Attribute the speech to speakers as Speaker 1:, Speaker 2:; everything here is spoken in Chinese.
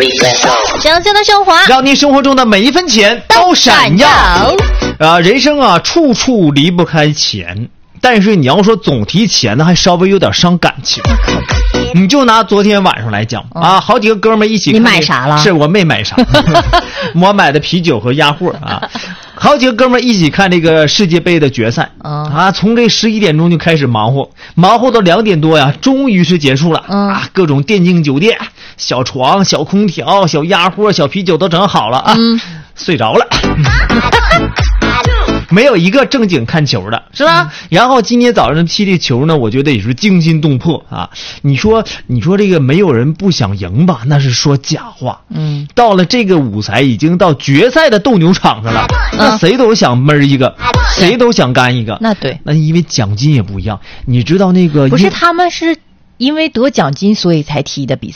Speaker 1: 香香的生活，
Speaker 2: 让你生活中的每一分钱都闪耀。人生啊，处处离不开钱，但是你要说总提钱呢，还稍微有点伤感情。你就拿昨天晚上来讲啊，好几个哥们一起看，
Speaker 1: 你买啥了？
Speaker 2: 是我没买啥，我买的啤酒和鸭货啊。好几个哥们一起看这个世界杯的决赛啊，从这11点钟就开始忙活到2点多呀，终于是结束了啊！各种电竞酒店、小床、小空调、小鸭货、小啤酒都整好了啊，睡着了。没有一个正经看球的，是吧？然后今天早上踢这球呢，我觉得也是惊心动魄啊！你说这个没有人不想赢吧？那是说假话。到了这个舞台，已经到决赛的斗牛场上了，那谁都想闷一个，谁都想干一个。
Speaker 1: 那对，
Speaker 2: 那因为奖金也不一样。你知道那个
Speaker 1: 不是他们是因为得奖金所以才踢的比赛。